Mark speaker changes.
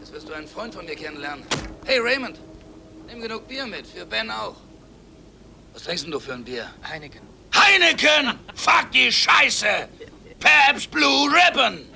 Speaker 1: Jetzt wirst du einen Freund von mir kennenlernen. Hey, Raymond, nimm genug Bier mit, für Ben auch. Was trinkst denn du für ein Bier?
Speaker 2: Heineken.
Speaker 3: Heineken! Fuck die Scheiße! Pabst Blue Ribbon!